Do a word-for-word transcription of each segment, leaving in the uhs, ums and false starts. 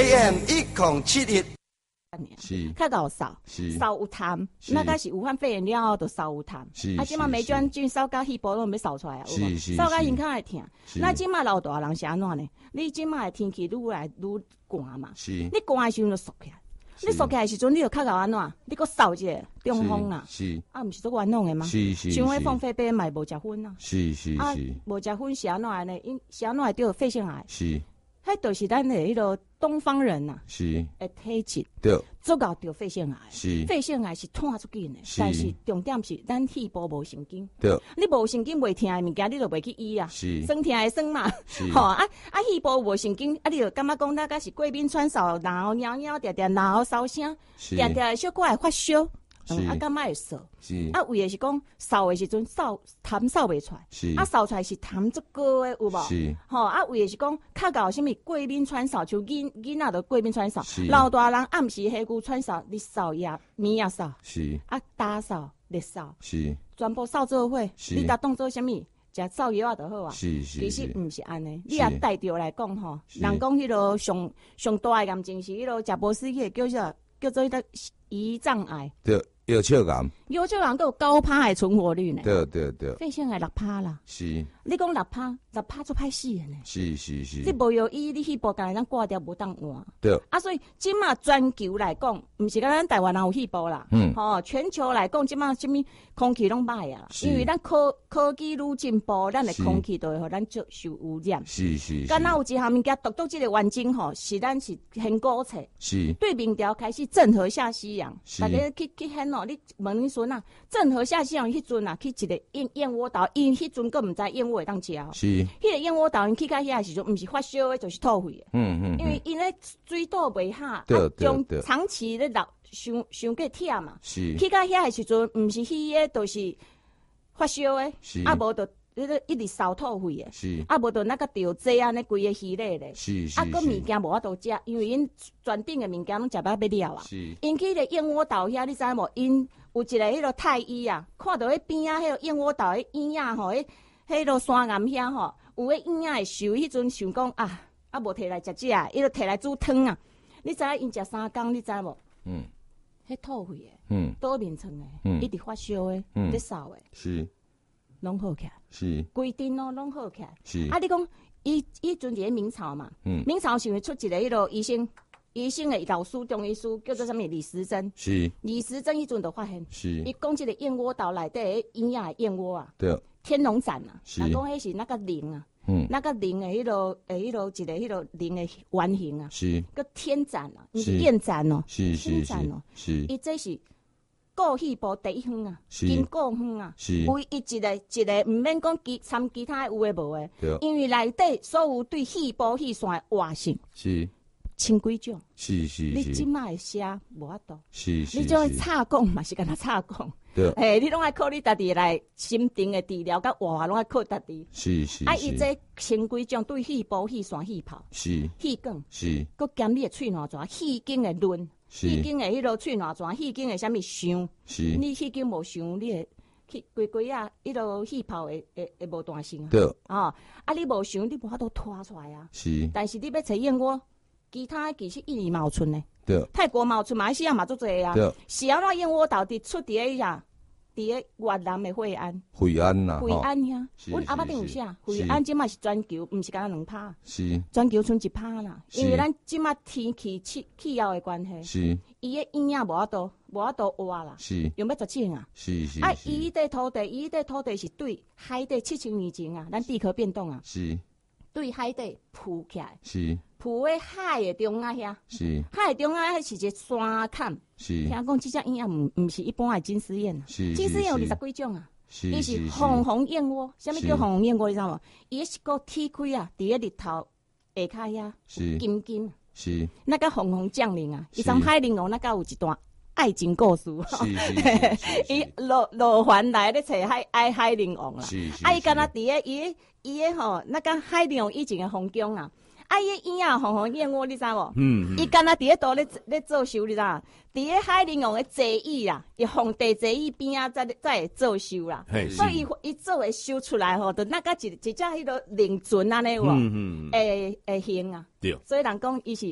A M 一零七一。 是， 较搞扫，扫有痰，那个是武汉肺炎了后就扫有痰。是，啊，即马霉菌菌扫到细胞拢要扫出来啊，有无？扫到身骹会疼。那即马老大人是安怎呢？你即马的天气愈来愈寒嘛，是，你寒的时阵就缩起来，你缩起来的时阵你就较搞安怎？你搁扫一下中风啊，是，啊，毋是做玩弄的吗？是是，像迄放肺病嘛无食薰啊，是是是，啊，无食薰是安怎呢？因是安怎会得肺腺癌？是。迄就是咱的迄个东方人呐、啊，是诶体质，对，做到得肺腺癌，是肺腺癌是拖出紧的，但是重点是咱细胞无神经，对，你无神经袂疼的物件，你就袂去医啊，是酸疼的酸嘛，吼啊啊细胞无神经，啊你就感觉讲那个是过敏串烧，然后尿尿定定，然后烧声，定定小可会发烧。嗯，啊，感觉会扫，是啊，为的是讲扫的时阵扫痰扫袂出来，是啊，扫出来是痰足高的，有无？是，吼啊，为的是讲较搞什么过敏串烧，像囡囡仔的过敏串烧，老大人暗时黑骨串烧，你扫也面也扫，是啊，打扫、热扫，是全部扫做伙，你甲当做什么？食扫药啊就好啊，是是，其实毋是安尼，你也带着来讲吼，人讲迄落上上大的癌症是迄落食无死去，叫做叫做迄个胰脏癌。对。腰鞘癌，腰鞘癌都有高趴的存活率呢。对对对，肺腺癌六趴啦。是，你讲六趴，六趴做歹死的呢。是是是，你无药医，你细胞干咱挂掉无当换。对。啊，所以即马全球来讲，毋是讲咱台湾人有细胞啦。嗯。吼、哦，全球来讲，即马什么空气拢歹啊，因为咱科科技愈进步，咱的空气都会互咱接受污染。是是。敢若有一项物件独独这个环境吼，是咱是很古册。是。对面条开始郑和下西洋，大家去去很。哦，你问你孙啊，郑和下西洋迄阵啊，去一个燕燕窝岛，因迄阵佫毋知燕窝会当食。是，迄个燕窝岛因去到遐的时阵，毋是发烧的，就是吐血的。嗯嗯。因为因咧水土袂下，啊，将长期咧流伤伤过忝嘛。是。去到遐的时阵，毋是迄个，就是发烧的。是。啊，无就迄个一直烧吐血的。是。啊，无就那个着济安尼规个系列咧。是是。啊，佫物件无法度食，因为因全顶的物件拢食到要了啊。是。因去个燕窝岛遐，你知无？因有一个迄个太医啊，看到迄边啊，迄个燕窝岛迄医啊吼，迄迄个山岩遐吼，有迄医啊会受，迄阵想讲啊，啊无摕来食食，伊就摕来煮汤啊。你知影因食三工，你知无？嗯。迄吐血的，嗯，倒面床的，嗯，一直发烧的，嗯，咧烧的，是，拢好起来，是，规定哦，拢好起来，是。啊，你讲伊伊阵伫明朝嘛，嗯，明朝想出一个迄个医生。医生的老师中医师叫做什么李时珍，是李时珍迄阵就发现，是伊讲即个燕窝岛内底的营养的燕窝啊，对，天龙盏啊，是，讲迄是那个灵啊，嗯，那个灵的迄落诶，迄落一个迄落灵的原型啊，是个天盏啊，毋是燕盏哦，是是是是，伊这是固细胞第一圈啊，筋固圈啊，是为伊一个一个毋免讲其参其他有诶无诶，对，因为内底所有对细胞细线的活性是。千几种，是是是，你即摆会写无法度，是是，你种插讲嘛是干那插讲，对，诶，你拢爱靠你家己来心定的治疗，甲活拢爱靠家己，是是，啊，伊这千几种对细胞、细线、细泡，是细管，是，佮兼你的喙烂泉、细经的润，细经的迄落喙烂泉、细经的啥物伤，是，你细经无伤，你会去规规啊，迄落细泡会会会无断线啊，对，啊，啊你无伤，你无法度拖出来啊，是，但是你要找燕窝。其他其实印尼嘛有出呢，对，泰国嘛有出，马来西亚嘛做侪啊，对，是安怎燕窝岛伫出伫诶呀，伫诶越南诶惠安，惠安呐，惠安遐，阮阿爸顶有写，惠安即马是全球，毋是敢若两拍，是全球剩一拍啦，因为咱即马天气气气候诶关系，是，伊诶营养无法度无法度活啦，是，用要绝种啊，是是，啊，伊迄块土地，伊迄块土地是对海底七千年前啊，咱地壳变动啊，是，对海底浮起来，是。浮喺海的中啊遐，是海的中啊，迄是一个山坎，是听讲即只营养毋毋是一般的金丝燕啊，金丝燕有二十几种啊，伊是红红燕窝，啥物叫红红燕窝？你知无？伊是个铁开啊，伫咧日头下骹遐，是金金，是那个红红降临啊，伊从海玲珑那个有一段爱情故事，是是，伊落落环来咧找海爱海玲珑啦，啊伊敢若伫咧伊伊诶吼，那个海玲珑以前的风景啊。啊！伊伊啊，红红燕窝，你知无？嗯，伊敢若伫咧倒咧咧做秀，你知？伫咧海玲珑的座椅啊，伊皇帝座椅边啊，才才会做秀啦。所以伊伊做会秀出来吼，就那个一一只迄个灵船安尼有无？嗯嗯，诶诶形啊。对。所以人讲伊是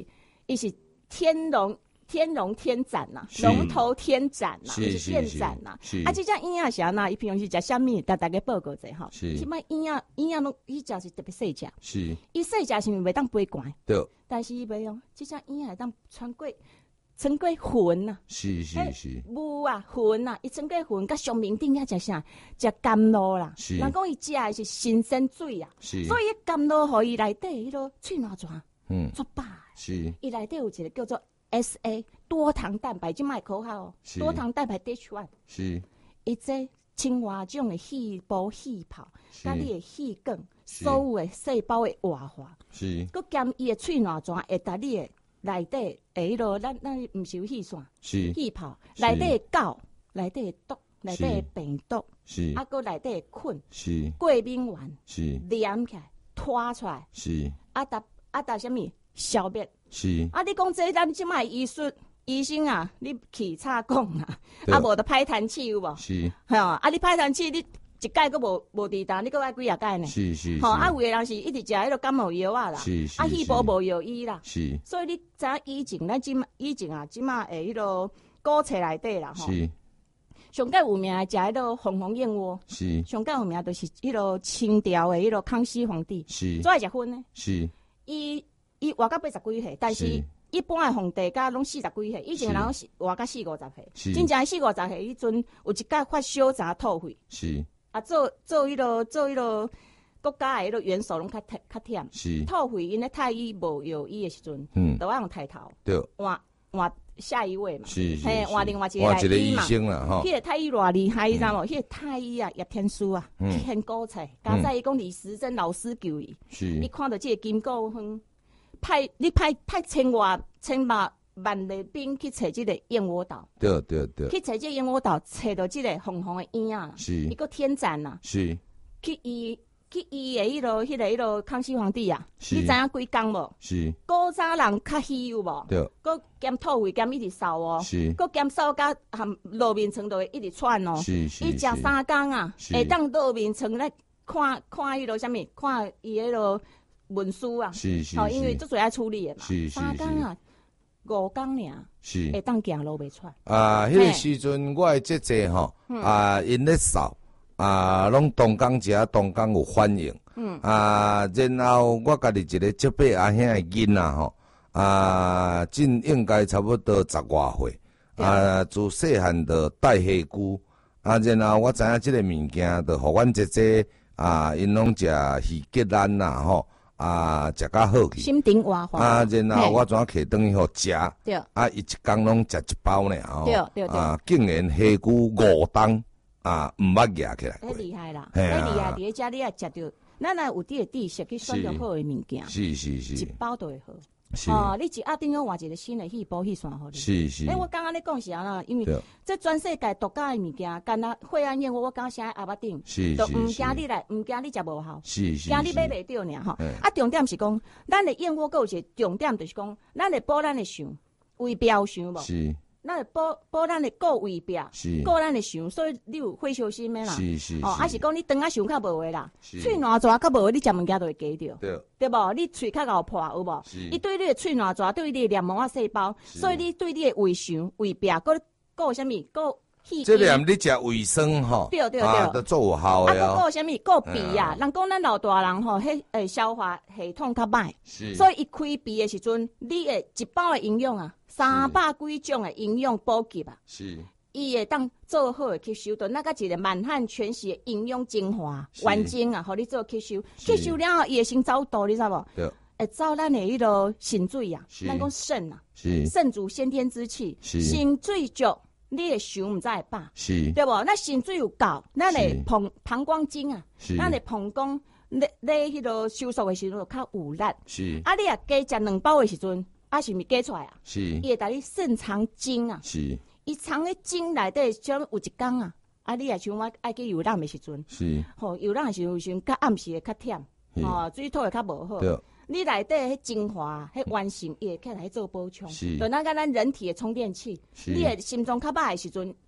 伊是天龙。天龙天斩呐、啊，龙头天斩呐、啊，是天斩呐。啊，这只婴儿是安那？伊平常时食啥物？大大家报告者吼。是。即摆婴儿婴儿拢伊食是特别细只。是。伊细只是袂当飞悬。对。但是伊袂用，这只婴儿会当穿过穿过云呐。是是是。雾啊，云呐，伊穿过云，甲上面顶遐食啥？食甘露啦。是。人讲伊食的是新鲜水啊。是。所以甘露互伊内底迄落喙暖泉。嗯。足饱。是。伊内底有一个叫做。S A 多糖蛋白，即卖口号哦。多糖蛋白 H 一 是，伊这青蛙种的细胞细泡，甲你的细管，所有的细胞的活化，是，佮兼伊的喙暖泉会达你的内底诶，迄落咱咱毋是有细线，是细泡，内底的胶，内底的毒，内底的病毒，是，啊，佮内底的菌，是，过敏原，是，黏起来，拖出来，是，啊达啊达什么消灭。是啊，你讲这咱即卖医术医生啊，你去插讲啊，啊无就歹叹气有无？是，吼啊，你歹叹气，你一届佫无无治当，你佫爱几啊届呢？是是。吼啊，有诶人是一直食迄个感冒药啊啦，是是。啊，细胞无药医啦，是。所以你知影以前咱即以前啊，即卖诶迄个古册内底啦，吼。是。上较有名诶，食迄个红红燕窝。是。上较有名就是迄个清朝诶，迄个康熙皇帝。是。最爱食薰呢。是。伊。伊活到八十几岁，但是一般的皇帝甲拢四十几岁，以前人活到四五十岁，真正四五十岁迄阵有一届发烧查吐血，是啊做做迄落做迄落国家的迄落元首拢较较忝，是吐血因咧太医无药医的时阵，嗯，都要用抬头，对，换换下一位嘛，是是，嘿，换另外一个来医嘛，迄个太医偌厉害，你知无？迄个太医啊，叶天书啊，很古菜，刚才伊讲李时珍老师救伊，是，伊看到这个金膏方。派你派派千外千万万的兵去找这个燕窝岛，对对对，去找这个燕窝岛，找到这个红红的婴儿，是一个天斩呐，是去医去医的迄落迄个迄落康熙皇帝啊，你知影几工无？是古早人较稀有无？对，佮兼吐血兼一直扫哦，是佮兼扫甲含落面床都会一直喘哦，是是，伊食三工啊，会当落面床来看看迄落啥物，看伊迄落。文书啊，是是，哦，因为做最爱处理的嘛，是是是，三工啊，五工尔，是会当行路袂出。啊，迄个时阵我的姐姐吼，啊，因咧扫，啊，拢东港食，东港有反应，嗯，啊，然后我家己一个叔伯阿兄的囡仔吼，啊，真应该差不多十外岁，啊，自细汉就带下菇，啊，然后我知影即个物件，就互阮姐姐啊，因拢食鱼吉兰呐吼。啊，食较好去，心顶活化。啊，然后我怎啊摕等于互食，对，啊，伊一工拢食一包呢，吼，对对对，啊，竟然下骨五档，啊，毋捌夹起来。迄厉害啦，迄厉害！伫咧遮你啊食着，咱若有啲知识去选择好诶物件，是是是，一包都会好。哦，你一压顶要换一个新的细胞细线互你。是是。哎，我刚刚咧讲是安那，因为这全世界独家的物件，干那惠安燕窝，我刚刚写在阿巴顶，是是是，都唔惊你来，唔惊你食无效，是是，惊你买袂着尔吼。啊，重点是讲，咱的燕窝还有一个重点就是讲，咱的保咱的肠，胃标肠无？是。咱会保保咱的顾胃壁，顾咱的肠，所以你有血小心的啦。是是是。哦，还是讲你肠啊肠较无话啦，喙软蛇较无话，你食物件就会加着。对。对无？你喙较咬破有无？伊对你的喙软蛇，对你的黏膜啊细胞，所以你对你的胃肠、胃壁，佮佮啥物，佮气。这念你食卫生吼，对对对，都做有效的哦。啊，佮啥物，佮鼻啊，人讲咱老大人吼，迄诶消化系统较歹，所以伊开鼻的时阵，你的一包的营养啊。三百几种的营养补给啊，是，伊会当做好的吸收，就那个一个满汉全席的营养精华完整啊，互你做吸收，吸收了后，伊会先走肚，你知无？对，会走咱的迄个肾水啊，咱讲肾啊，是，肾主先天之气，是，肾水足，你的肠毋知会饱，是，对无？那肾水有够，咱的膀膀胱经啊，是，咱的膀胱咧咧迄个收缩的时阵就较有力，是，啊，你啊加食两包的时阵。啊，是毋是加出来啊？是，伊会带你肾藏精啊。是，伊藏咧精内底，像有一工啊。啊，你也像我爱去游览的时阵，是，吼游览的时阵，有时阵较暗时会较忝，吼水土会较无好。对，你内底迄精华、迄完成，伊会起来做补充。是，就那个咱人体的充电器。是，你的心脏较歹的时阵，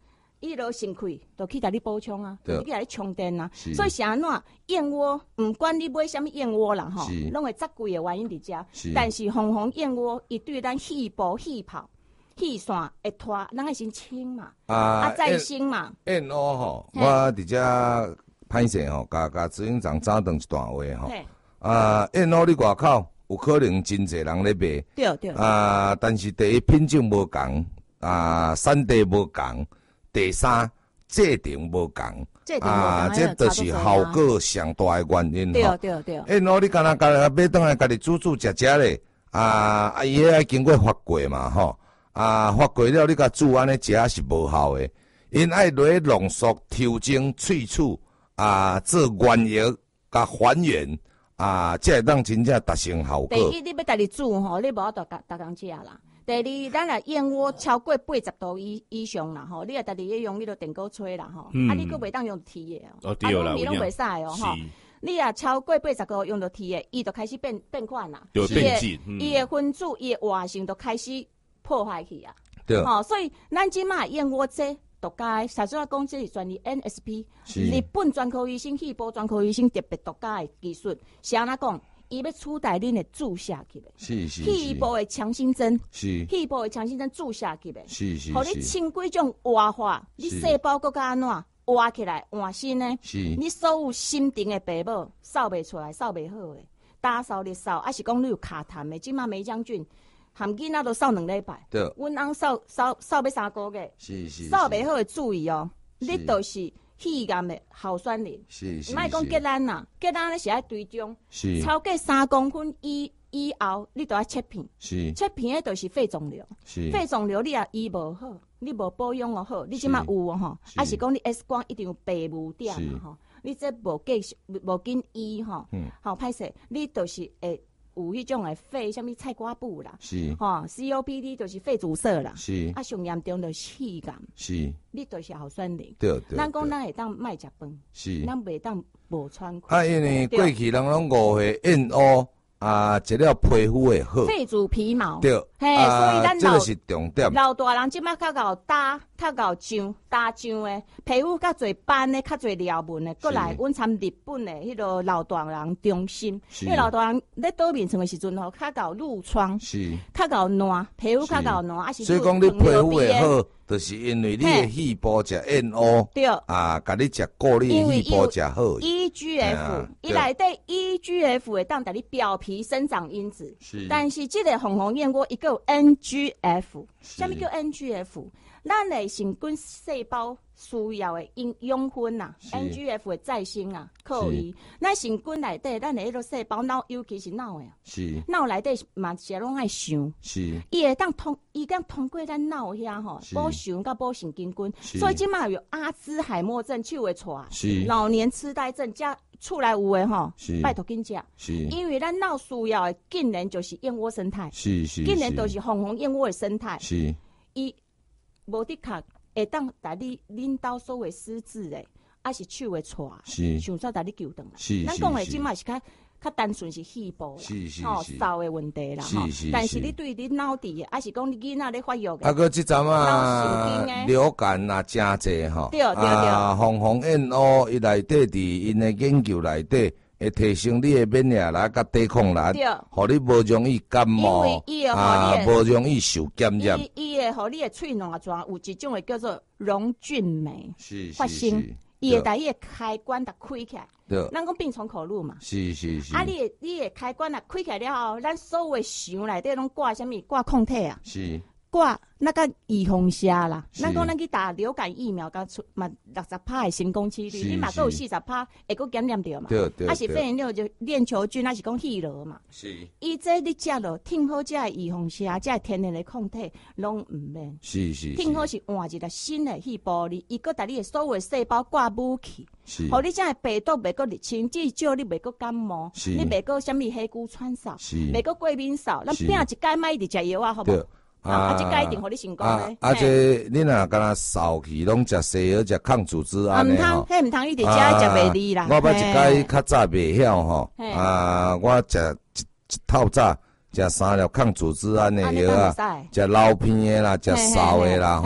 伊落肾亏，就去甲你补充啊，就去甲你充电啊。所以是安怎燕窝，毋管你买啥物燕窝啦吼，拢会杂贵的原因伫遮。但是红红燕窝伊对咱细胞、细胞、细线会拖，咱爱先清嘛，啊再生嘛。 燕窝吼，我伫遮歹势吼，甲甲执行长早顿一段话吼。啊，燕窝你外口有可能真侪人咧卖， 对对。 啊，但是第一品种无共，啊，产地无共。第三，制定无共，啊，这就是效果上大的原因。 对对对。 哎，喏，你敢若家买倒来家己煮煮食食咧，啊，啊，伊迄爱经过发酵嘛，吼，啊，发酵了你甲煮安尼食是无效的，因爱落浓缩、调整、萃取，啊，做原药甲还原，啊，才会当真正达成效果。 第一，你要家己煮吼，你无法度逐工食啦。第二，咱若燕窝超过八十度以以上啦，吼，你也家己用迄个电锅吹啦，吼、嗯，啊，你佫袂当用铁的哦， 啊， 拢米拢袂使哦，吼。你啊超过八十度用到铁的，伊就开始变变款啦， 就变质， 伊的分子、伊的活性就开始破坏去啊。 对， 吼，所以咱即马燕窝这独家，实际讲这是专利 N S P， 日本专科医生、细胞专科医生特别独家的技术，是安怎讲？伊要取代恁的注下去的， 是是细胞的强心针， 是细胞的强心针注下去的， 是是， 互你清几种活化，你细胞搁较安怎活起来换新呢？ 是， 你所有心情的病母扫袂出来，扫袂好的，打扫咧扫，还是讲你有卡痰的，即马梅将军含囡仔都扫两礼拜， 对， 阮翁扫扫扫要三个月， 是是， 扫袂好的注意哦，你都是。气癌的耗酸磷， 是是， 唔爱讲结咱呐，结咱咧是爱追踪， 是超过三公分以以后，你都要切片， 是切片的就是肺肿瘤， 是肺肿瘤你也医无好，你无保养哦好，你即马有哦吼，还是讲你 X 光一定有白雾点嘛吼，你这无继续无紧医吼，好歹势，你就是会。有迄种诶肺，什物菜瓜布啦， 是吼 C O P D 就是肺阻塞啦， 是啊上严重就是气癌， 是你就是喉酸磷， 对对， 咱讲咱会当卖食饭， 是， 咱袂当无穿裤。 啊，因为过去人拢误会燕窝啊，食了皮肤会好， 肺主皮毛， 对， 嘿，所以咱这个是重点。 老大人即摆较搞打，较搞上打上诶，皮肤较侪斑诶，较侪条纹诶，过来阮参日本诶迄个老大人中心，因为老大人咧倒面床诶时阵吼，较搞褥疮，是，较搞烂，皮肤较搞烂，啊是。 所以讲你皮肤会好，就是因为你诶细胞食燕窝， 对， 啊，甲你食过你诶细胞食好。 E G F， 伊内底 E G F 会当甲你表皮生长因子，是，但是即个红红燕窝伊个有 N G F， 啥物叫 N G F？ 咱的神经细胞需要的养养分呐 ，N G F 的再生啊，靠伊。咱神经内底，咱的迄个细胞脑，尤其是脑的，是脑内底嘛是拢爱想，是，伊会当通，伊当通过咱脑遐吼，补想甲补神经根，所以即马有阿兹海默症、手会错，是，老年痴呆症加出来有诶吼，拜托紧食，是，因为咱脑需要的竟然就是燕窝生态，是是，竟然都是红红燕窝的生态，是，伊。无的确会当带你领导所谓失智诶，还是手会错，是想早带你救回来。是，咱讲诶，即卖是较较单纯是细胞，是是吼少诶问题啦，吼。但是你对你脑底诶，还是讲你囡仔咧发育诶， 啊个即阵啊，流感啊真侪吼，对对对，啊，红红燕窝伊内底伫因诶研究内底。会提升你的免疫力甲抵抗力，互你无容易感冒，啊，无容易受感染。 伊伊会互你的喙烂状，有一种会叫做溶菌酶发生，伊会把伊的开关打开起来。对，咱讲病从口入嘛。是是是。啊，你的你的开关啊开起来了后，咱所有的肠内底拢挂啥物？挂抗体啊。是。挂那个预防针啦，咱讲咱去打流感疫苗，甲出嘛六十趴的成功几率，你嘛都有四十趴会佫感染着嘛？对对。啊是肺炎了就链球菌，啊是讲细螺嘛？是。伊这你食落，听好这预防针，这天然的抗体拢毋免。是是。听好是换一个新的细胞里，伊佫把你的所有细胞挂武器，是。互你这的病毒袂佫入侵，至少你袂佫感冒，你袂佫啥物黑菇串扫，袂佫过敏扫，咱拼一解买一食药啊，好无？啊，即个一定互你成功咧。 啊，这你若敢若扫去，拢食西药，食抗组织胺的吼。 毋通，迄毋通，伊伫遮食袂离啦。 我捌一摆较早袂晓吼，啊，我食一一透早食三粒抗组织胺的药啊，食老片的啦，食烧的啦吼，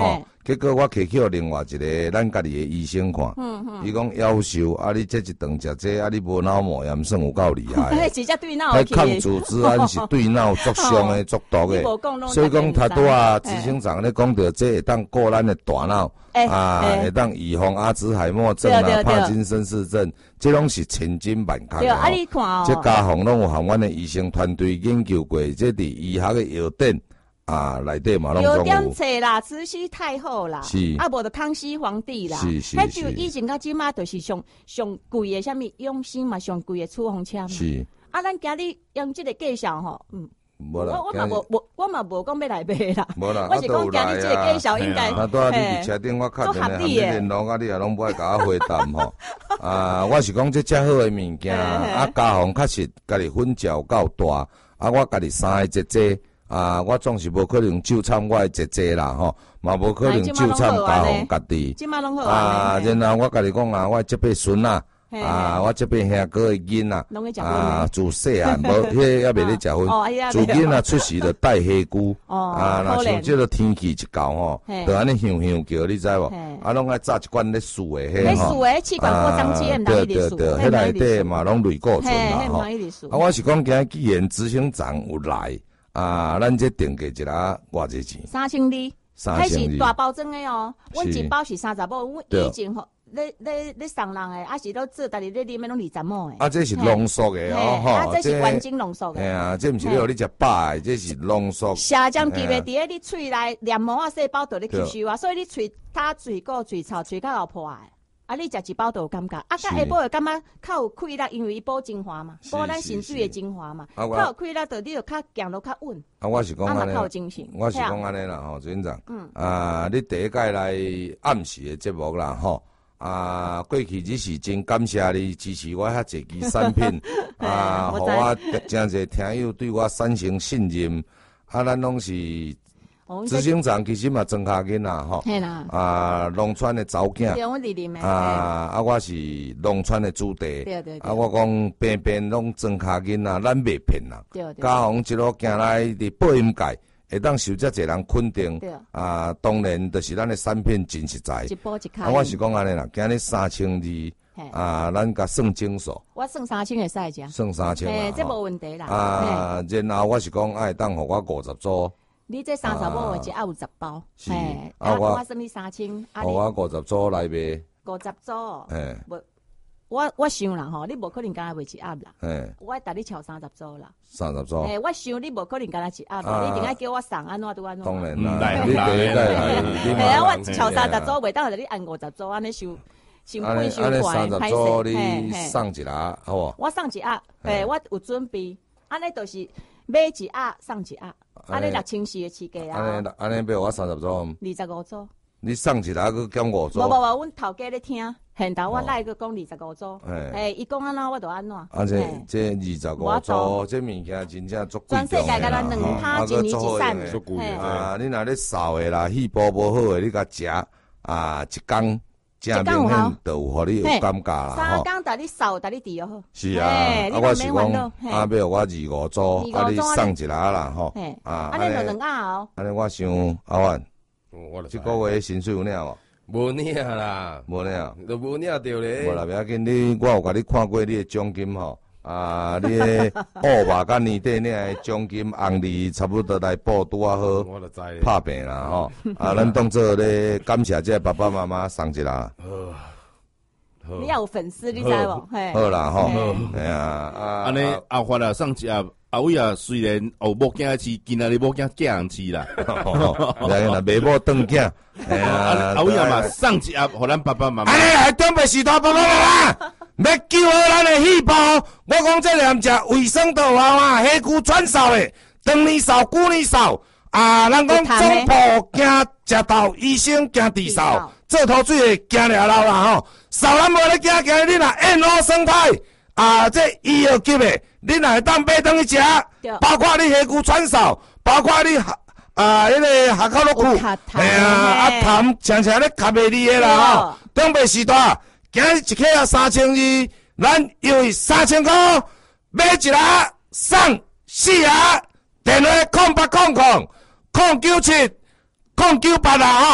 结果我摕去互另外一个咱家己的医生看，嗯嗯，伊讲夭寿，啊你这一顿食这，啊你无脑膜炎算有够厉害。 直接对脑迄抗组织胺是对脑作伤的、作毒的，所以讲他拄啊执行长咧讲到，这会当顾咱的大脑，啊会当预防阿兹海默症啊、帕金森氏症，这拢是千金万确的。 啊你看哦， 这家访拢有含阮的医生团队研究过，这伫医学的药典。啊，内底嘛拢总有。有点册啦，慈禧太后啦， 是啊，无就康熙皇帝啦， 是是是。迄就以前到即马就是上上贵的，啥物永兴嘛，上贵的出风车嘛。 是。 啊，咱今日用即个介绍吼，嗯， 无啦， 我我嘛无无，我嘛无讲要来买啦。 无啦， 我是讲今日即个介绍应该。 啊，拄啊，你伫车顶我敲电话，你联络啊，你也拢不爱甲我回答吼。啊，我是讲这遮好的物件，啊，家访确实家己分嚼够大，啊，我家己三个姐姐。啊，我总是无可能就参我的姐姐啦，吼，嘛无可能就参家访家己。 即马拢好啊，然后我甲你讲啊，我这辈孙啊，啊，我这边兄哥的囡啊，啊，自细汉无，迄还未咧结婚，自囡啊出世就带黑姑，啊，若像这个天气一到吼，就安尼香香叫，你知无？啊，拢爱炸一罐咧输的迄吼，啊，对对对，迄内底嘛拢类固醇啦吼。啊，我是讲今日既然执行长有来。啊，咱这定价一下偌济钱？ 三千二， 三千二， 是大包装的哦。阮一包是三十包，阮以前吼，咧咧咧送人的，啊是都做，但是咧里面拢二十毛的。 啊，这是浓缩的哦，吼， 啊，这是原精浓缩的。 哎呀，这毋是咧互你食饱的，这是浓缩。 下降级别伫咧你喙内黏膜啊细胞都咧吸收啊，所以你喙它嘴骨、嘴臭、嘴较有破的。啊，你食一包都有感觉，啊，甲下晡会感觉较有气力，因为伊补精华嘛，补咱肾水的精华嘛，较有气力，就你就较行路较稳。 啊，我是讲安尼，我是讲安尼啦，吼，执行长，嗯，啊，你第一届来暗时的节目啦，吼，啊，过去只是真感谢你支持我遐济支产品，啊，互我真侪听友对我产生信任，啊，咱拢是。执行长其实嘛庄卡囡仔吼，啊，农村的查某囝，啊啊，我是农村的子弟，啊，我讲偏偏拢庄卡囡仔，咱袂骗人。家访一路行来伫保险界，会当受遮侪人肯定，啊，当然就是咱的产品真实在。啊，我是讲安尼啦，今日三千二，啊，咱甲算整数。 我算三千会使食。算三千啦， 这无问题啦。 啊，然后我是讲爱当互我五十组。 你这三十包的一盒有十包，是啊，我什么三千？ 啊，我五十组来卖。 五十组，哎，无，我我想啦吼，你无可能敢若卖一盒啦，哎，我带你超三十组啦。 三十组。 哎，我想你无可能敢若一盒啦，你一定要叫我送安怎都安怎。 当然啦，你第一届来， 系啊，我超三十组，袂当就你按五十组安尼收，收亏收快，歹势。你送一盒，好无？ 我送一盒，哎，我有准备，安尼就是买一盒送一盒。安尼六千四的市价啊！ 安尼安尼，要我三十组， 二十五组。 你送一来，佮减五组。 无无无，阮头家咧听，现头我来佮讲二十五组。哎，伊讲安怎，我就安怎。 啊，这这二十五组，这物件真正足贵重。 全世界甲咱两趴一年一产， 足贵啊！你若咧扫的啦，细胞无好的，你甲食啊，一工。正明显就有互你有感觉啦， 三工带你扫，带你治就好。 是啊，啊我是讲，啊要我二五组，啊你送一下啦吼。 啊，安尼就两盒哦。 安尼我想阿万，即个月薪水有领无？ 无领啦， 无领， 都无领着咧。 无啦，不要紧，你我有甲你看过你的奖金吼。啊，你的乌肉甲年底领的奖金红利差不多来报拄啊好，拍平啦吼。啊，咱当做咧感谢这爸爸妈妈送一啦。 你要有粉丝，你知无？ 好啦吼，哎呀啊， 安尼后发啊送一盒。后尾啊，虽然后某囝饲，今仔日某囝嫁人饲啦， 来啦，袂某当囝。哎呀，后尾啊嘛送一盒，互咱爸爸妈妈。 安尼还准备是大爸爸妈妈，要救好咱的细胞。我讲这两只卫生道好啊，黑骨传授的，当年扫，旧年扫。啊，人讲总部惊食到，医生惊地扫，做土水的惊了老啦吼。扫咱无咧惊，惊你若燕窝生态。啊，这医药级的，你若会当买当去食，包括你黑骨传授，包括你啊，迄个下口落去，哎呀，啊痰常常咧卡袂离的啦吼，准备时大，今日一克啊三千二，咱用三千块买一盒送四盒，电话空八空空空九七空九八啦吼，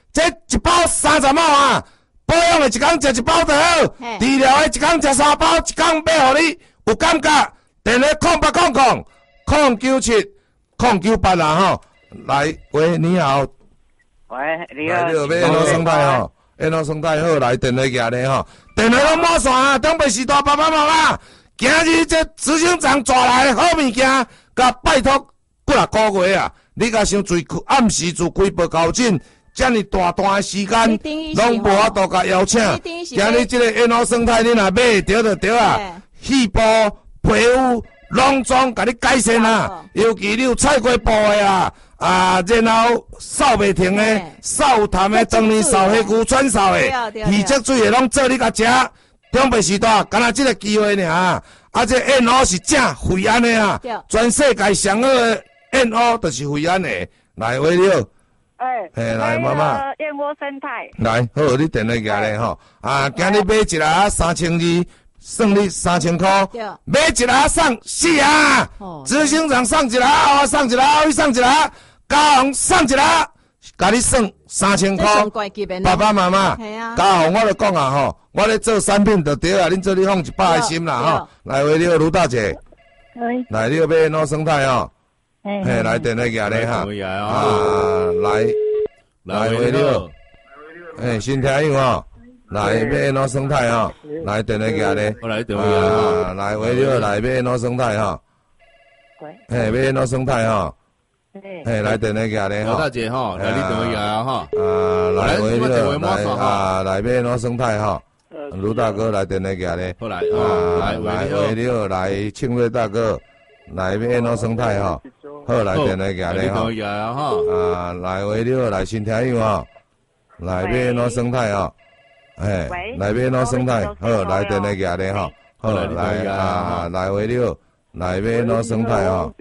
这一包三十毛啊，保养的一工食一包就好，治疗的一工食三包，一工买互你有感觉。电话空八空空空九七空九八啦吼，来喂，你好。 喂，你好。 你好，要安怎生态吼？安怎生态好，来电话举咧吼，电话拢满线啊，东北时代爸爸妈妈，今日这执行长抓来好物件，甲拜托几啊个月啊，你甲想最暗时就开报告证，遮尔大段的时间，拢无法度甲邀请。今日这个安怎生态，你若买得就对啊，细胞、皮肤、拢总甲你改善啊，尤其你有菜瓜布的啊。啊，然后扫袂停的、扫有痰的、当年扫黑骨喘扫的、耳脊水的，拢做你甲食。中北时代，敢若这个机会尔。啊，这燕窝是正惠安的啊，全世界上好的燕窝就是惠安的。来，喂了。 哎， 嘿，来，妈妈。 燕窝生态。 来，好，你电话举咧吼。啊，今日买一粒三千二，算你三千块。买一粒送四啊。执行长送一粒，我送一粒，我送一粒。嘉宏送一粒，甲你算三千块。爸爸妈妈，嘉宏我就讲啊吼，我咧做产品就对啊，恁做你放一百个心啦吼。来，喂，你好，卢大姐。来，你要买安怎生态吼？嘿，来电话举咧哈。啊，来，来，喂，你好。嘿，新听友吼，来买安怎生态吼？来电话举咧。 我来电话举啊。 来，喂，你好，来买安怎生态吼？嘿，买安怎生态吼？嘿，来电话举咧吼， 大姐吼，来你电话举啊吼。 啊，来喂你来啊，来买安怎生态吼？卢大哥来电话举咧。 好来啊，来来喂你好，来庆瑞大哥，来买安怎生态吼？好，来电话举咧吼。啊，来喂你好，来新听友吼，来买安怎生态吼？嘿，来买安怎生态？好，来电话举咧吼。好，来啊，来喂你好。来买安怎生态吼？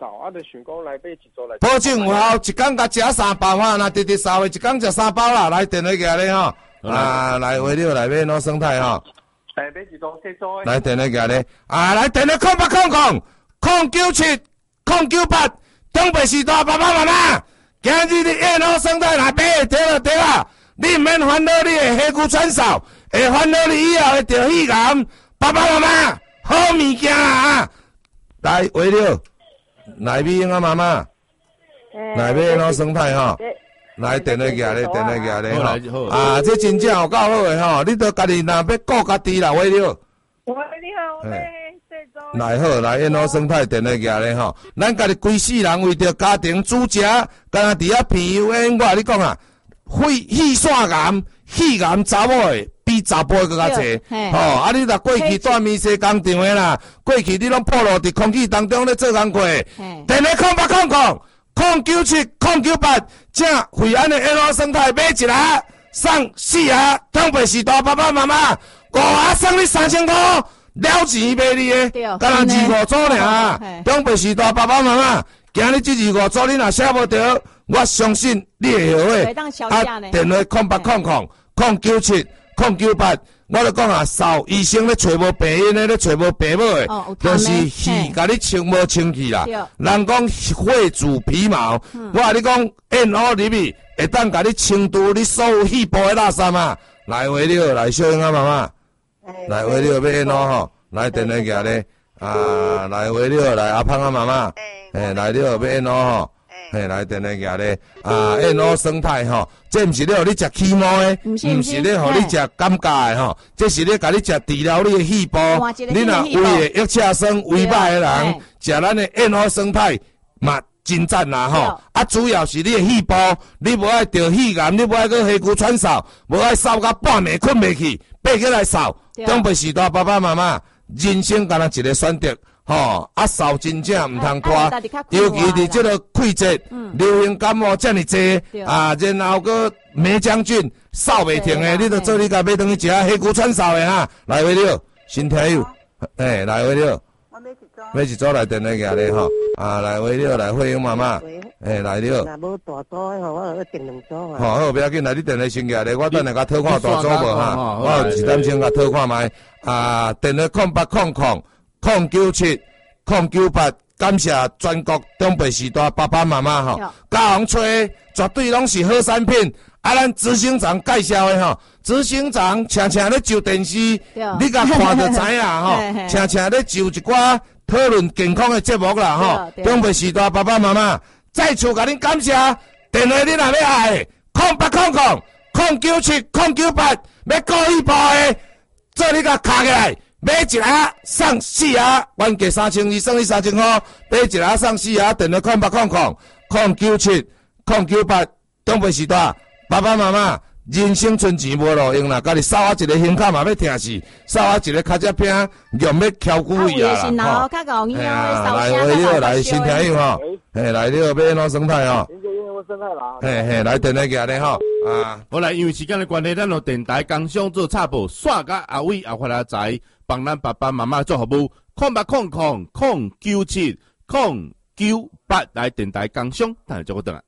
保证有效，一工甲食三包哈，若直直扫的，一工食三包啦。来电话举咧吼，啊，来话了，来买安怎生态吼？来买一组，四组。来电话举咧，啊，来电话空八空空空九七空九八，东北时代爸爸妈妈，今日的安怎生态若买会着就对啦，你毋免烦恼你的黑骨喘嗽，会烦恼你以后会着肺癌。爸爸妈妈，好物件啊！来，喂了，来美英啊妈妈，来买安怎生态吼？来电话举咧，电话举咧吼。啊，这真正有够好诶吼，你着家己若要顾家己啦，喂了。喂，你好，我买这来好，来安怎生态电话举咧吼。咱家己规世人为着家庭煮食，敢若伫遐片油烟，我甲你讲啊，肺气腺癌、肺癌查某诶。比查甫个较济，吼！啊，你若过去住面西工厂诶啦，过去你拢暴露伫空气当中咧做工课，电话空八空空空九七空九八，正惠安的安怎生态买一盒送四盒，东北时代爸爸妈妈五盒送你三千块，了钱买你诶，敢若二五组尔，东北时代爸爸妈妈，今日这二五组你若写无着，我相信你会后悔。啊，电话空八空空空九七。空九八，我就讲啊，扫医生咧找无病因咧，咧找无病母诶，就是气甲你清无清气啦。人讲血主皮毛，我甲你讲燕窝入去会当甲你清除你所有细胞诶垃圾嘛。来话了，来小英啊妈妈，来话了要燕窝吼，来电话举咧，啊，来话了，来阿胖啊妈妈，诶，来了要燕窝吼。嘿，来电话举咧，啊，燕窝生态吼，这毋是咧互你食起毛诶，毋是咧互你食感觉诶吼，这是咧甲你食治疗你诶细胞。你若胃诶抑切酸、胃歹诶人，食咱诶燕窝生态嘛真赞啦吼。啊，主要是你诶细胞，你无爱得肺癌，你无爱去黑骨喘嗽，无爱扫到半暝困袂去，爬起来扫。长辈时代爸爸妈妈，人生干若一个选择。吼，啊扫真正毋通拖，尤其伫即个季节，流行感冒遮尔济，啊，然后个梅将军扫袂停诶，你着做你家买等去食黑骨喘嗽诶哈，来话了，新听友，诶，来话了，买一组来电话举咧吼，啊，来话了，来惠英妈妈，诶，来了。若无大组诶吼，我订两组啊。吼，好，不要紧，来你电话先举咧，我等下甲讨看大组无哈，我一担先甲讨看卖，啊，电话空八空空。空九七空九八，感谢全国东北时代爸爸妈妈吼，嘉宏吹绝对拢是好产品， 啊，咱执行长介绍的吼，执行长常常咧就电视，你甲看就知影吼，常常咧就一寡讨论健康的节目啦吼。中北时代爸爸妈妈再次甲恁感谢，电话你若要爱的，空八空空空九七空九八，要故意报的，做你甲卡起来。买一盒送四盒，原价三千二，送你三千块。买一盒送四盒，电话空八空空空九七空九八。东北时代，爸爸妈妈人生存钱无路用啦，家己扫我一个胸口嘛要疼死，扫我一个脚趾片，用要翘久位啊啦。吼，哎呀，来回了来新听友吼，嘿，来了要安怎生态吼？ 生态啦。 嘿嘿，来电话寄咧吼啊。 好来，因为时间的关系，咱用电台工商做插播，煞甲阿伟也发来财。帮咱爸爸妈妈做服务，空八空空空九七空九八来电台工商，等下做个等。